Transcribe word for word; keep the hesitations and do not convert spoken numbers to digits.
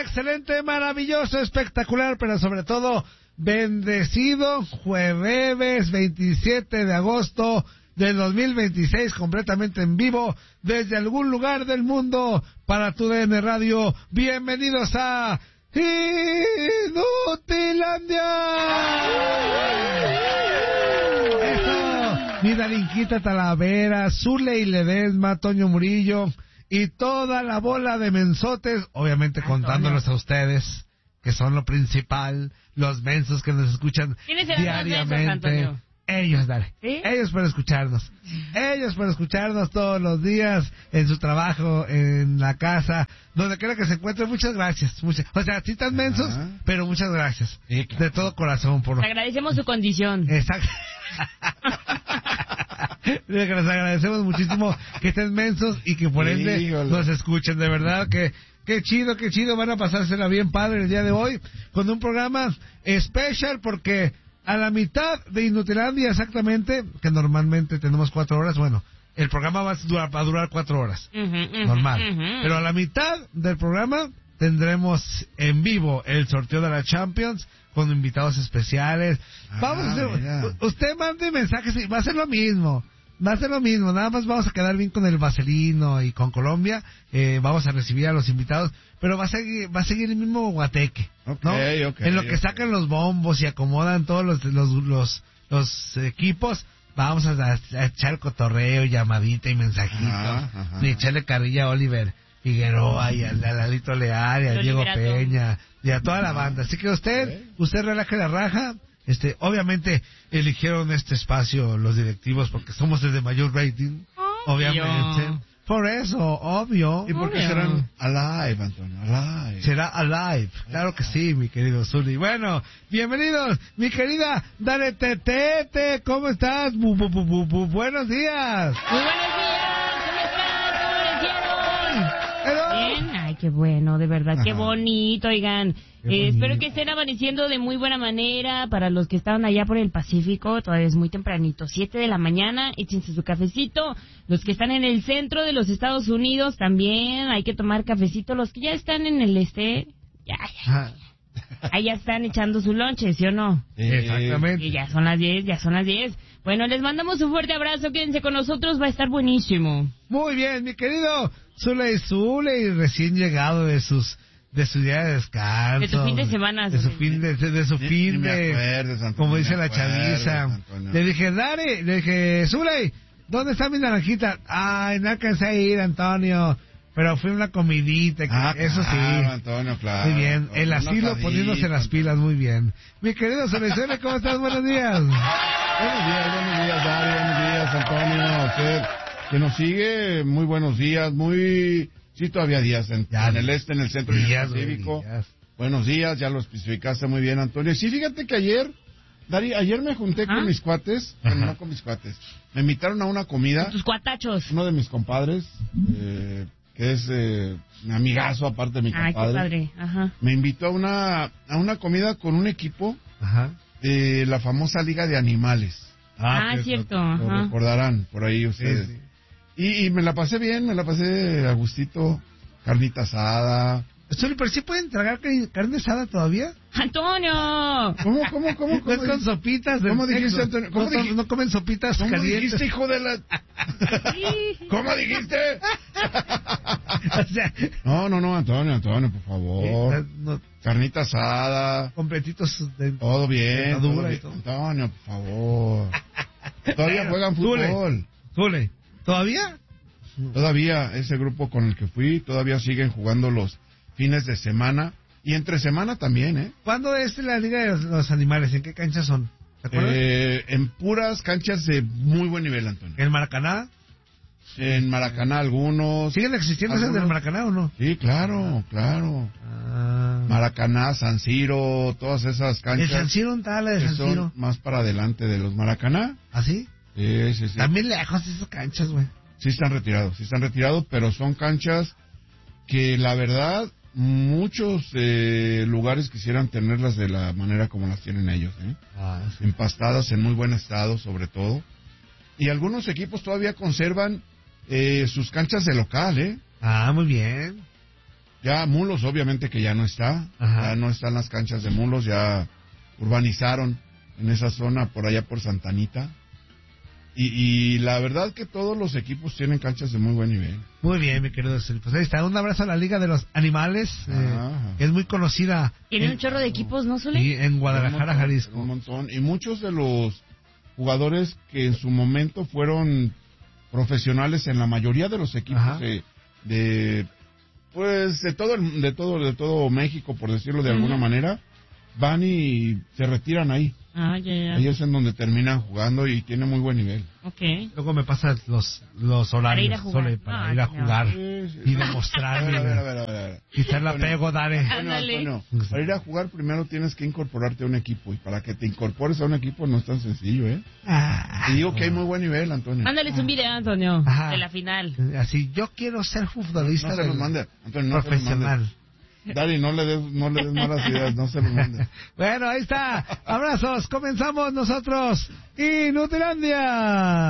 excelente, maravilloso, espectacular, pero sobre todo bendecido jueves veintisiete de agosto del dos mil veintiséis, completamente en vivo desde algún lugar del mundo para tu D N Radio. Bienvenidos a Inutilandia. Eso, mi Dalinquita Talavera, Zuley Ledesma, Toño Murillo y toda la bola de mensotes, obviamente Antonio, contándolos a ustedes, que son lo principal, los mensos que nos escuchan diariamente. Mensos, ellos, dale. ¿Sí? Ellos para escucharnos. Ellos para escucharnos todos los días, en su trabajo, en la casa, donde quiera que se encuentren. Muchas gracias. Muchas, o sea, sí están mensos, uh-huh. pero muchas gracias. Sí, claro. De todo corazón. Por... agradecemos su condición. Exacto. Les agradecemos muchísimo que estén mensos y que por ende Híjole. nos escuchen. De verdad que... Qué chido, qué chido, van a pasársela bien padre el día de hoy con un programa especial porque a la mitad de Inutilandia exactamente, que normalmente tenemos cuatro horas, bueno, el programa va a durar, va a durar cuatro horas, uh-huh, uh-huh, normal, uh-huh. pero a la mitad del programa tendremos en vivo el sorteo de la Champions con invitados especiales. Ah, Vamos a hacer, mira. usted mande mensajes y va a ser lo mismo. Va a ser lo mismo, nada más vamos a quedar bien con el Vaselino y con Colombia, eh, vamos a recibir a los invitados, pero va a seguir, va a seguir el mismo guateque, ¿no? Okay, okay, en lo que okay. sacan los bombos y acomodan todos los los los, los equipos, vamos a, a echar cotorreo, llamadita y mensajito, ajá, ajá. y echarle carrilla a Oliver Figueroa y a, a Lalito Leal y a Diego Peña y a toda la banda, así que usted, okay. usted relaje la raja. Este, obviamente eligieron este espacio los directivos porque somos el de mayor rating, oh, obviamente. Yo. Por eso, obvio. ¿Y por qué serán alive, Antonio? Alive. Será alive, claro que sí, mi querido Zuli. Bueno, bienvenidos, mi querida Dale Tetete, ¿cómo estás? Bu, bu, bu, bu, bu, buenos días. Muy buenos días, ¿cómo están? ¿Cómo le hicieron? Bien, ay, qué bueno, de verdad, Ajá. qué bonito, oigan. Eh, espero que estén amaneciendo de muy buena manera. Para los que estaban allá por el Pacífico, todavía es muy tempranito, siete de la mañana, échense su cafecito. Los que están en el centro de los Estados Unidos también hay que tomar cafecito. Los que ya están en el este, ya, ya, ya. Ahí ya están echando su lonche, ¿sí o no? Exactamente. Y ya son las diez, ya son las diez. Bueno, les mandamos un fuerte abrazo, quédense con nosotros, va a estar buenísimo. Muy bien, mi querido Zuley Zuley, recién llegado de sus... de su día de descanso. De su fin de semana. De su fin de, de, de su ni, fin ni de... Acuerdes, Antonio, como dice la acuerdes, chaviza. Antonio. Le dije, Dare, le dije, Zuley, ¿dónde está mi naranjita? Ay, no alcancé a ir, Antonio. Pero fue una comidita, que, ah, eso claro, sí. Antonio, claro. Muy bien, el asilo poniéndose las pilas, muy bien. Mi querido Zuley, ¿cómo estás? Buenos días. Buenos días, buenos días, Dare, buenos días, Antonio. Usted que nos sigue, muy buenos días, muy... Sí, todavía días en, ya, en el este, en el centro y en el Pacífico. Días. Buenos días, ya lo especificaste muy bien, Antonio. Sí, fíjate que ayer, Dari, ayer me junté ¿Ah? con mis cuates, bueno, no con mis cuates, me invitaron a una comida. Con tus cuatachos. Uno de mis compadres, eh, que es eh, mi amigazo, aparte de mi Ay, compadre. Qué padre. Ajá. Me invitó a una, a una comida con un equipo Ajá. de la famosa Liga de Animales. Ah, ah cierto. Lo, Ajá. lo recordarán por ahí ustedes. Sí, sí. Y, y me la pasé bien, me la pasé a gustito, carnita asada. ¿Pero sí pueden tragar carne asada todavía? ¡Antonio! ¿Cómo, cómo, cómo? ¿No es con sopitas? ¿Cómo dijiste, Antonio? ¿Cómo no, dijiste? ¿No comen sopitas ¿Cómo calientes? dijiste, hijo de la...? ¿Cómo dijiste? O sea... No, no, no, Antonio, Antonio, por favor. Eh, no, carnita asada. Completitos de... Todo bien, todo bien. Todo. Antonio, por favor. Todavía juegan fútbol. Zule. ¿Todavía? Todavía, ese grupo con el que fui, todavía siguen jugando los fines de semana y entre semana también, ¿eh? ¿Cuándo es la Liga de los, los Animales? ¿En qué canchas son? ¿Te acuerdas? Eh, en puras canchas de muy buen nivel, Antonio. ¿En Maracaná? En Maracaná algunos. ¿Siguen existiendo esas del Maracaná o no? Sí, claro, claro. Ah. Maracaná, San Siro, todas esas canchas. ¿El San Siro un tal de San Siro? Son más para adelante de los Maracaná. ¿Ah, sí? Sí, sí, sí. También lejos esas canchas, güey. Sí están retirados, sí están retirados, pero son canchas que la verdad muchos eh, lugares quisieran tenerlas de la manera como las tienen ellos, ¿eh? Ah, sí. Empastadas en muy buen estado sobre todo. Y algunos equipos todavía conservan eh, sus canchas de local, ¿eh? Ah, muy bien. Ya Mulos, obviamente que ya no está. Ajá. Ya no están las canchas de Mulos, ya urbanizaron en esa zona por allá por Santanita. Y, y la verdad que todos los equipos tienen canchas de muy buen nivel. Muy bien, mi querido Cel. Pues ahí está, un abrazo a la Liga de los Animales, eh, que es muy conocida. Tiene un chorro de equipos, ¿no, Sole? Sí, en Guadalajara, un montón, Jalisco. Un montón. Y muchos de los jugadores que en su momento fueron profesionales en la mayoría de los equipos de, de, pues, de todo, el, de todo, de todo México, por decirlo de uh-huh. alguna manera, van y se retiran ahí. Ah, ya, ya. Ahí es en donde terminan jugando y tiene muy buen nivel. Okay. Luego me pasas los los horarios para ir a jugar, Sole, para ah, ir a no. jugar sí, sí. y demostrarme. A ver, a ver, a ver, a ver. Quizás la pego, Dare. Ándale. Bueno, para ir a jugar primero tienes que incorporarte a un equipo y para que te incorpores a un equipo no es tan sencillo, ¿eh? Ah, te digo que hay muy buen nivel, Antonio. Mándales un video, Antonio, Ajá. de la final. Así, yo quiero ser futbolista no, no se los mande, Antonio, no profesional. Dari, no le des, no le des malas ideas, no se lo mande. Bueno, ahí está. Abrazos, comenzamos nosotros. Inutilandia.